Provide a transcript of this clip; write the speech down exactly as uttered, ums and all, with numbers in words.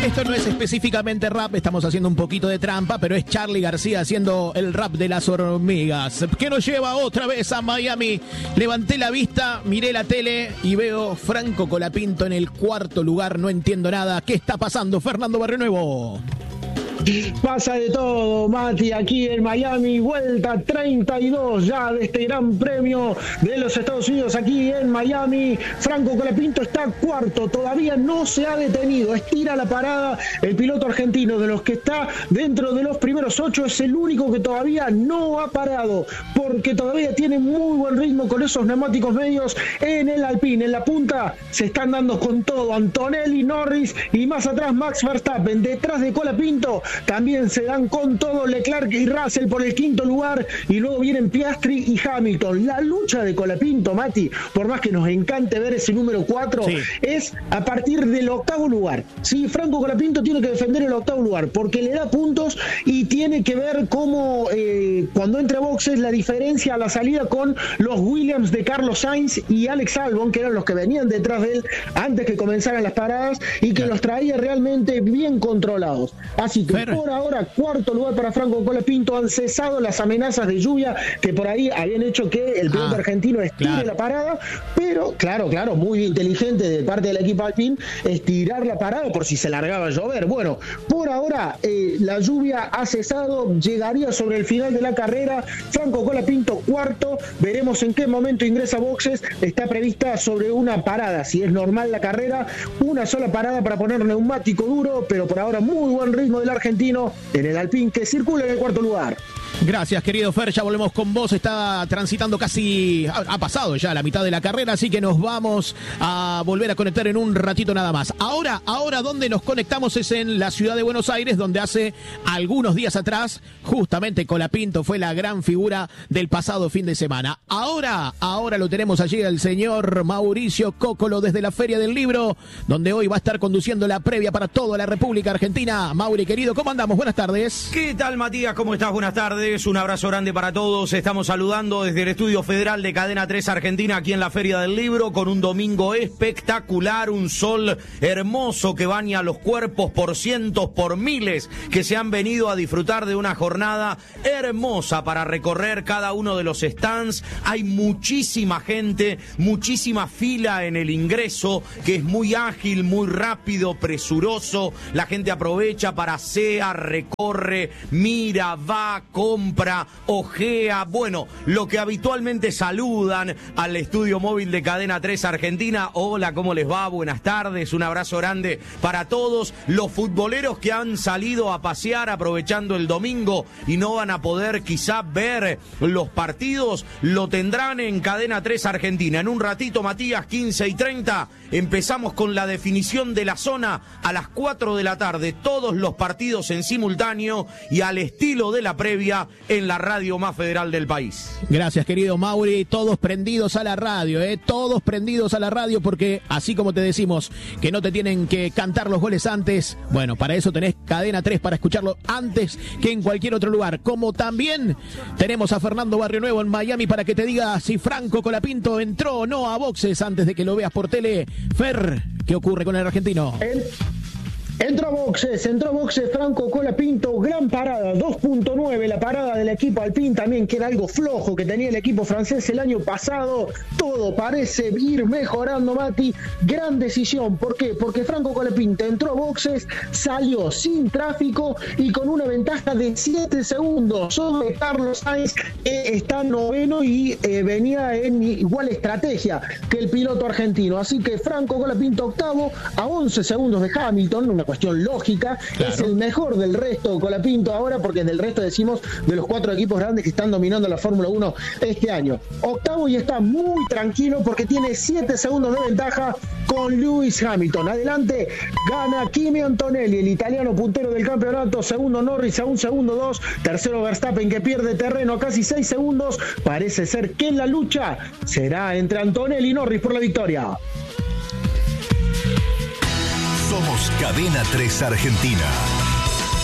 Esto no es específicamente rap, estamos haciendo un poquito de trampa, pero es Charly García haciendo el rap de las hormigas, que nos lleva otra vez a Miami. Levanté la vista, miré la tele y veo Franco Colapinto en el cuarto lugar. No entiendo nada. ¿Qué está pasando, Fernando Barrionuevo? Pasa de todo, Mati, aquí en Miami, vuelta treinta y dos ya de este gran premio de los Estados Unidos aquí en Miami. Franco Colapinto está cuarto, todavía no se ha detenido, estira la parada. El piloto argentino, de los que está dentro de los primeros ocho, es el único que todavía no ha parado, porque todavía tiene muy buen ritmo con esos neumáticos medios en el Alpine. En la punta se están dando con todo Antonelli, Norris y más atrás Max Verstappen. Detrás de Colapinto también se dan con todo Leclerc y Russell por el quinto lugar, y luego vienen Piastri y Hamilton. La lucha de Colapinto, Mati, por más que nos encante ver ese número cuatro, sí, es a partir del octavo lugar. Sí, Franco Colapinto tiene que defender el octavo lugar porque le da puntos y tiene que ver cómo eh, cuando entra a boxes la diferencia a la salida con los Williams de Carlos Sainz y Alex Albon, que eran los que venían detrás de él antes que comenzaran las paradas y que los traía realmente bien controlados. Así que Fer. Por ahora, cuarto lugar para Franco Colapinto. Han cesado las amenazas de lluvia que por ahí habían hecho que el piloto ah, argentino estire claro. la parada, pero claro, claro, muy inteligente de parte del equipo Alpine estirar la parada por si se largaba a llover. Bueno, por ahora eh, la lluvia ha cesado, llegaría sobre el final de la carrera. Franco Colapinto cuarto, veremos en qué momento ingresa a boxes. Está prevista sobre una parada, si es normal la carrera, una sola parada para poner neumático duro, pero por ahora muy buen ritmo del argentino en el Alpine, que circula en el cuarto lugar. Gracias, querido Fer, ya volvemos con vos. Está transitando casi, ha, ha pasado ya la mitad de la carrera, así que nos vamos a volver a conectar en un ratito nada más. Ahora, ahora donde nos conectamos es en la ciudad de Buenos Aires, donde hace algunos días atrás, justamente Colapinto fue la gran figura del pasado fin de semana. Ahora, ahora lo tenemos allí el señor Mauricio Cocolo desde la Feria del Libro, donde hoy va a estar conduciendo la previa para toda la República Argentina. Mauri, querido, ¿cómo andamos? Buenas tardes. ¿Qué tal, Matías? ¿Cómo estás? Buenas tardes. Un abrazo grande para todos. Estamos saludando desde el Estudio Federal de Cadena tres Argentina, aquí en la Feria del Libro, con un domingo espectacular, un sol hermoso que baña los cuerpos por cientos, por miles, que se han venido a disfrutar de una jornada hermosa para recorrer cada uno de los stands. Hay muchísima gente, muchísima fila en el ingreso, que es muy ágil, muy rápido, presuroso. La gente aprovecha para asea, recorre, mira, va, compra, ojea, bueno, lo que habitualmente saludan al estudio móvil de Cadena tres Argentina. Hola, ¿cómo les va? Buenas tardes, un abrazo grande para todos los futboleros que han salido a pasear aprovechando el domingo y no van a poder quizá ver los partidos, lo tendrán en Cadena tres Argentina. En un ratito, Matías, quince y treinta, empezamos con la definición de la zona a las cuatro de la tarde, todos los partidos en simultáneo y al estilo de la previa en la radio más federal del país. Gracias, querido Mauri. Todos prendidos a la radio, ¿eh? Todos prendidos a la radio, porque así como te decimos que no te tienen que cantar los goles antes, bueno, para eso tenés Cadena tres para escucharlo antes que en cualquier otro lugar. Como también tenemos a Fernando Barrionuevo en Miami para que te diga si Franco Colapinto entró o no a boxes antes de que lo veas por tele. Fer, ¿qué ocurre con el argentino? El... Entró a boxes, entró a boxes Franco Colapinto, gran parada, dos punto nueve la parada del equipo Alpine también, que era algo flojo que tenía el equipo francés el año pasado. Todo parece ir mejorando, Mati. Gran decisión, ¿por qué? Porque Franco Colapinto entró a boxes, salió sin tráfico y con una ventaja de siete segundos sobre Carlos Sainz, que está noveno y eh, venía en igual estrategia que el piloto argentino. Así que Franco Colapinto octavo a once segundos de Hamilton, una cuestión lógica, claro. Es el mejor del resto Colapinto ahora, porque del resto decimos de los cuatro equipos grandes que están dominando la Fórmula uno este año. Octavo y está muy tranquilo porque tiene siete segundos de ventaja con Lewis Hamilton. Adelante gana Kimi Antonelli, el italiano puntero del campeonato. Segundo Norris a un segundo dos. Tercero Verstappen, que pierde terreno a casi seis segundos. Parece ser que en la lucha será entre Antonelli y Norris por la victoria. Somos Cadena tres Argentina.